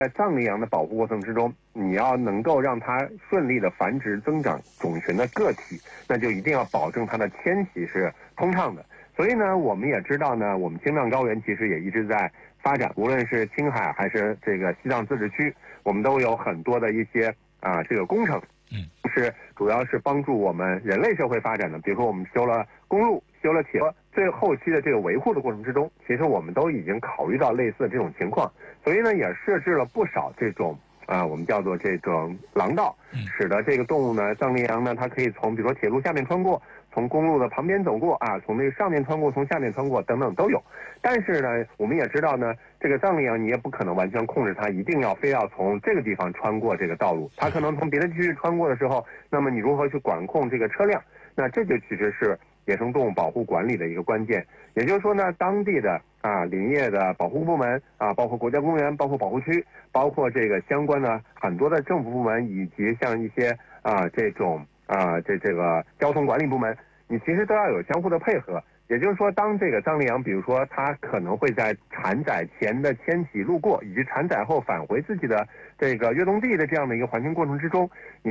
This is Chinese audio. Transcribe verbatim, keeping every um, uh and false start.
在藏羚羊的保护过程之中，你要能够让它顺利的繁殖增长种群的个体，那就一定要保证它的迁徙是通畅的。所以呢，我们也知道呢，我们青藏高原其实也一直在发展，无论是青海还是这个西藏自治区，我们都有很多的一些啊这个工程， 嗯， 是主要是帮助我们人类社会发展的。比如说我们修了公路，修了铁路，最后期的这个维护的过程之中，其实我们都已经考虑到类似的这种情况，所以呢，也设置了不少这种啊，我们叫做这种廊道，使得这个动物呢，藏羚羊呢，它可以从比如说铁路下面穿过，从公路的旁边走过啊，从那个上面穿过，从下面穿过等等都有。但是呢，我们也知道呢，这个藏羚羊你也不可能完全控制它，一定要非要从这个地方穿过这个道路，它可能从别的地区穿过的时候，那么你如何去管控这个车辆？那这就其实是野生动物保护管理的一个关键。也就是说呢，当地的啊林业的保护部门啊，包括国家公园、包括保护区、包括这个相关的很多的政府部门，以及像一些啊这种啊这这个交通管理部门，你其实都要有相互的配合。也就是说，当这个藏羚羊，比如说它可能会在产崽前的迁徙路过，以及产崽后返回自己的这个越冬地的这样的一个环境过程之中，你